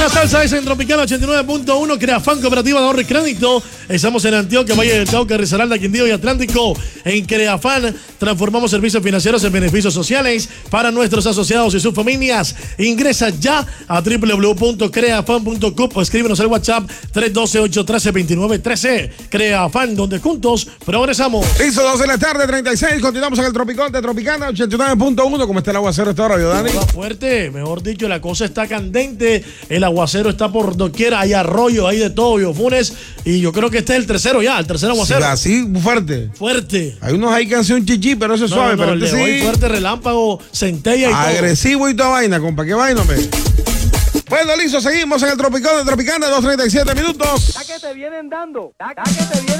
La salsa es en Tropicana 89.1, Creafan Cooperativa de Ahorro y Crédito. Estamos en Antioquia, Valle del Cauca, Risaralda, Quindío y Atlántico. En Creafan transformamos servicios financieros en beneficios sociales para nuestros asociados y sus familias. Ingresa ya a www.creafan.com o escríbenos al WhatsApp 312-813-2913. Creafan, donde juntos progresamos. Listo, 2 de la tarde, 36. Continuamos en el Tropicón de Tropicana 89.1. ¿Cómo está el aguacero esta hora, Dani? Está fuerte, mejor dicho, la cosa está candente. El aguacero está por doquier, hay arroyo, hay de todo, Biofunes. Y yo creo que este es el tercero ya, el tercer aguacero. Sí, así, fuerte. Fuerte. Hay unos ahí que hacen un chichi, pero eso es suave. Pero este sí. Fuerte, relámpago, centella y agresivo todo. Y toda vaina, compa. ¿Qué vaina, pe? Bueno, listo, seguimos en el Tropicón de Tropicana, 2:37 minutos. Ya que te vienen dando. Ya que te vienen